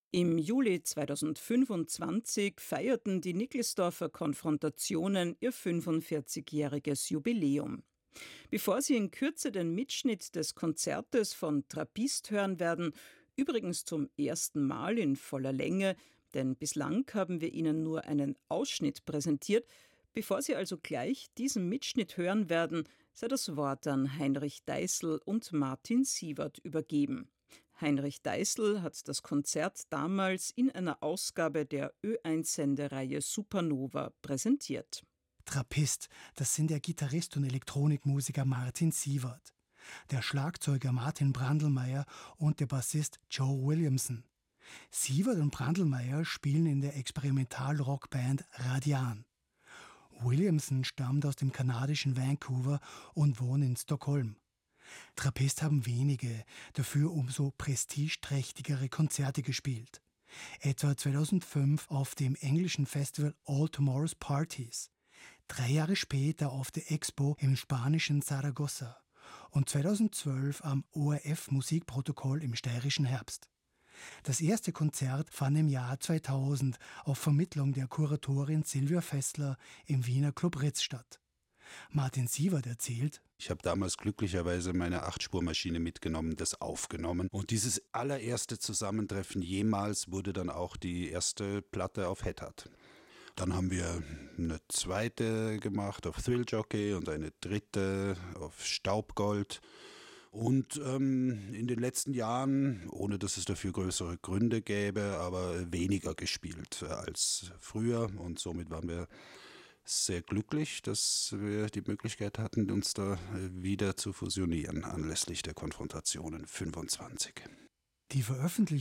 Im Juli 2025 feierten die Nickelsdorfer Konfrontationen ihr 45-jähriges Jubiläum. Bevor Sie in Kürze den Mitschnitt des Konzertes von Trappist hören werden, übrigens zum ersten Mal in voller Länge, denn bislang haben wir Ihnen nur einen Ausschnitt präsentiert, bevor Sie also gleich diesen Mitschnitt hören werden, sei das Wort an Heinrich Deißl und Martin Siewert übergeben. Heinrich Deißl hat das Konzert damals in einer Ausgabe der Ö1-Sendereihe Supernova präsentiert. Trappist, das sind der Gitarrist und Elektronikmusiker Martin Siewert, der Schlagzeuger Martin Brandlmeier und der Bassist Joe Williamson. Siewert und Brandlmeier spielen in der Experimental-Rockband Radian. Williamson stammt aus dem kanadischen Vancouver und wohnt in Stockholm. Trappist haben wenige, dafür umso prestigeträchtigere Konzerte gespielt. Etwa 2005 auf dem englischen Festival All Tomorrow's Parties, 3 Jahre später auf der Expo im spanischen Zaragoza und 2012 am ORF Musikprotokoll im steirischen Herbst. Das erste Konzert fand im Jahr 2000 auf Vermittlung der Kuratorin Silvia Fessler im Wiener Club Ritz statt. Martin Siewert erzählt: Ich habe damals glücklicherweise meine 8-Spur-Maschine mitgenommen, das aufgenommen. Und dieses allererste Zusammentreffen jemals wurde dann auch die erste Platte auf Headhut. Dann haben wir eine zweite gemacht auf Thrill Jockey und eine dritte auf Staubgold. Und in den letzten Jahren, ohne dass es dafür größere Gründe gäbe, aber weniger gespielt als früher. Und somit waren wir sehr glücklich, dass wir die Möglichkeit hatten, uns da wieder zu fusionieren anlässlich der Konfrontationen 25. Die Veröffentlichung